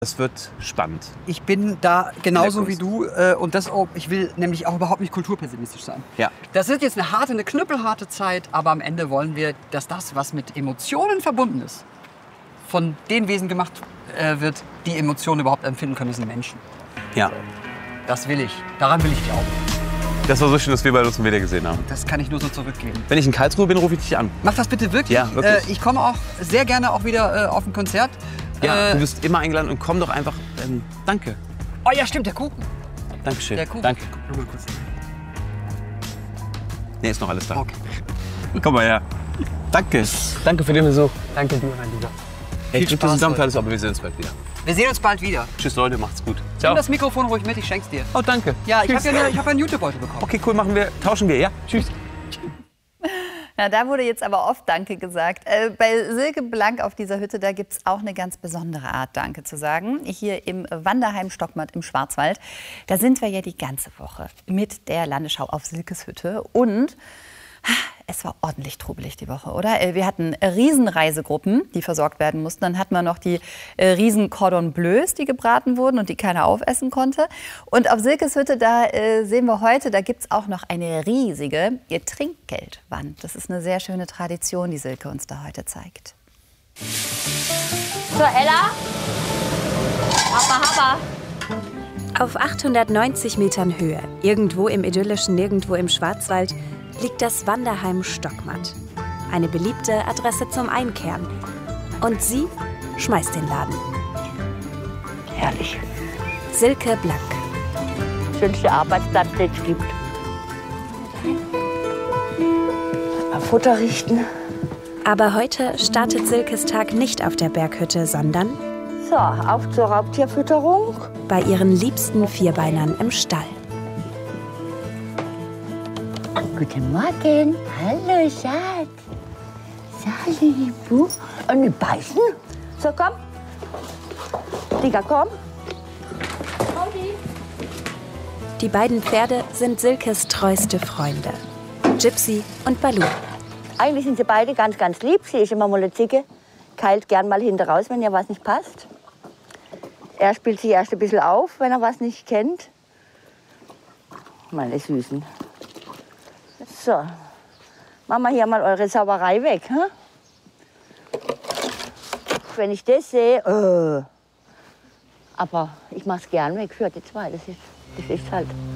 Das wird spannend. Ich bin da genauso wie du und ich will nämlich auch überhaupt nicht kulturpessimistisch sein. Ja. Das wird jetzt eine knüppelharte Zeit, aber am Ende wollen wir, dass das, was mit Emotionen verbunden ist, von den Wesen gemacht wird, die Emotionen überhaupt empfinden können, das sind Menschen. Ja. Das will ich. Daran will ich glauben. Das war so schön, dass wir beide uns wieder gesehen haben. Das kann ich nur so zurückgeben. Wenn ich in Karlsruhe bin, rufe ich dich an. Mach das bitte wirklich. Ja, wirklich. Ich komme auch sehr gerne auch wieder auf ein Konzert. Ja, du bist immer eingeladen und komm doch einfach. Danke. Oh ja, stimmt, der Kuchen. Dankeschön. Der Kuchen. Danke. Guck mal kurz. Nee, ist noch alles da. Okay. Komm mal her. Danke. Danke für den Besuch. Danke dir, mein Lieber. Hey, ich drück dir Spaß zusammen, heute. alles, aber wir sehen uns bald wieder. Wir sehen uns bald wieder. Tschüss Leute, macht's gut. Nimm das Mikrofon ruhig mit, ich schenk's dir. Oh, danke. Ja, ich Tschüss. habe ja einen Jutebeutel bekommen. Okay, cool, tauschen wir, ja? Tschüss. Ja, da wurde jetzt aber oft Danke gesagt. Bei Silke Blank auf dieser Hütte, da gibt es auch eine ganz besondere Art, Danke zu sagen. Hier im Wanderheim Stockmatt im Schwarzwald. Da sind wir ja die ganze Woche mit der Landesschau auf Silkes Hütte. Und es war ordentlich trubelig die Woche, oder? Wir hatten Riesenreisegruppen, die versorgt werden mussten. Dann hatten wir noch die riesen Cordon Bleus, die gebraten wurden und die keiner aufessen konnte. Und auf Silkes Hütte, da sehen wir heute, da gibt es auch noch eine riesige Trinkgeldwand. Das ist eine sehr schöne Tradition, die Silke uns da heute zeigt. So, Ella. Happa. Auf 890 Metern Höhe, irgendwo im idyllischen Nirgendwo im Schwarzwald, liegt das Wanderheim Stockmatt. Eine beliebte Adresse zum Einkehren. Und sie schmeißt den Laden. Herrlich. Silke Blank. Schönste Arbeitsplatz, den es gibt. Mal Futter richten. Aber heute startet Silkes Tag nicht auf der Berghütte, sondern So, auf zur Raubtierfütterung. bei ihren liebsten Vierbeinern im Stall. Guten Morgen. Hallo, Schatz. Salibu. Und die beißen. So, komm. Digga, komm. Die beiden Pferde sind Silkes treueste Freunde. Gypsy und Baloo. Eigentlich sind sie beide ganz, ganz lieb. Sie ist immer mal eine Zicke. Keilt gern mal hinter raus, wenn ihr was nicht passt. Er spielt sich erst ein bisschen auf, wenn er was nicht kennt. Meine Süßen. So, machen wir hier mal eure Sauerei weg. Hm? Wenn ich das sehe, aber ich mach's gern weg für die zwei. Das ist halt.